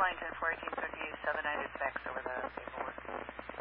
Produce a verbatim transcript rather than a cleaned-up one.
Wellington fourteen fifty-seven, I did fax over the paperwork.